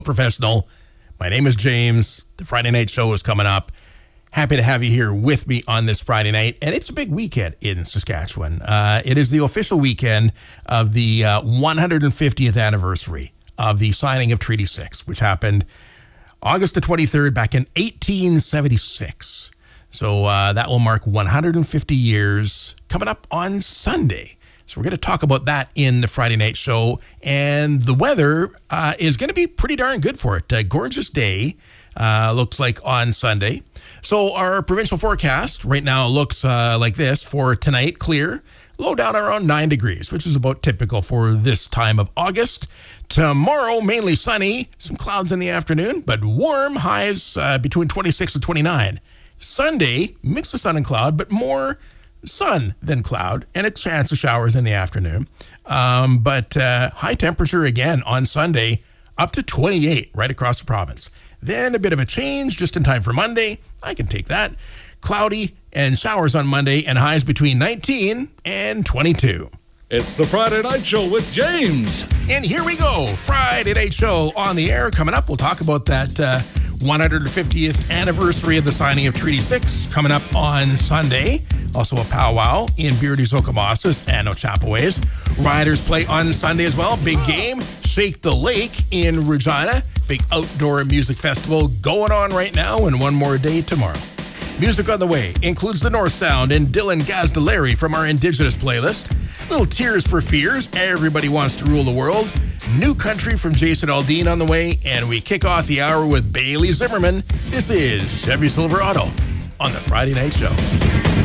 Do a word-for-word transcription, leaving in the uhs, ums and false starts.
Professional. My name is James. The Friday Night Show is coming up. Happy to have you here with me on this Friday night. And it's a big weekend in Saskatchewan. Uh, it is the official weekend of the uh, one hundred fiftieth anniversary of the signing of Treaty six, which happened August the twenty-third back in eighteen seventy-six. So uh, that will mark one hundred fifty years coming up on Sunday. So we're going to talk about that in the Friday Night Show. And the weather uh, is going to be pretty darn good for it. A gorgeous day, uh, looks like on Sunday. So our provincial forecast right now looks uh, like this for tonight. Clear, low down around nine degrees, which is about typical for this time of August. Tomorrow, mainly sunny, some clouds in the afternoon, but warm, highs uh, between twenty-six and twenty-nine. Sunday, mix of sun and cloud, but more sun than cloud, and a chance of showers in the afternoon. Um, but uh, high temperature again on Sunday, up to twenty-eight right across the province. Then a bit of a change just in time for Monday. I can take that. Cloudy and showers on Monday, and highs between nineteen and twenty-two. It's the Friday Night Show with James. And here we go. Friday Night Show on the air. Coming up, we'll talk about that uh, one hundred fiftieth anniversary of the signing of Treaty six coming up on Sunday. Also a powwow in Beardy's Okamosas and Ochapoways. Riders play on Sunday as well. Big game, Shake the Lake in Regina. Big outdoor music festival going on right now, and one more day tomorrow. Music on the way includes the North Sound and Dylan Gazdalari from our Indigenous playlist. Little Tears for Fears, Everybody Wants to Rule the World. New Country from Jason Aldean on the way, and we kick off the hour with Bailey Zimmerman. This is Chevy Silverado on the Friday Night Show.